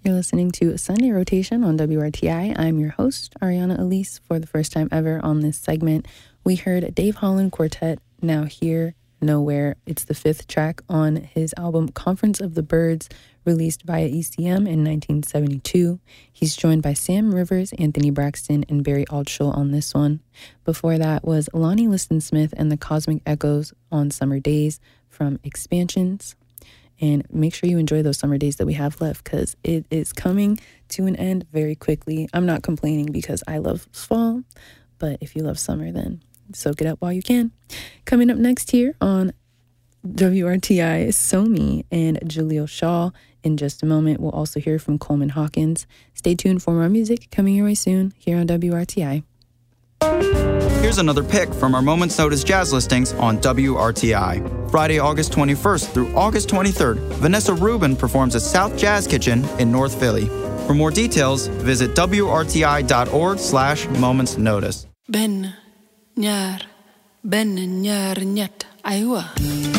You're listening to Sunday Rotation on WRTI. I'm your host, Ariana Elise. For the first time ever on this segment, we heard Dave Holland Quartet, Now Here, Nowhere. It's the fifth track on his album Conference of the Birds, released via ECM in 1972. He's joined by Sam Rivers, Anthony Braxton, and Barry Altschul on this one. Before that was Lonnie Liston Smith and the Cosmic Echoes on Summer Days from Expansions. And make sure you enjoy those summer days that we have left, because it is coming to an end very quickly. I'm not complaining because I love fall, but if you love summer, then soak it up while you can. Coming up next here on WRTI, Somi and Julio Shaw. In just a moment, we'll also hear from Coleman Hawkins. Stay tuned for more music coming your way soon here on WRTI. Here's another pick from our Moment's Notice jazz listings on WRTI. Friday, August 21st through August 23rd, Vanessa Rubin performs at South Jazz Kitchen in North Philly. For more details, visit wrti.org/Moments Notice. Ben, nyar, nyat, aywa.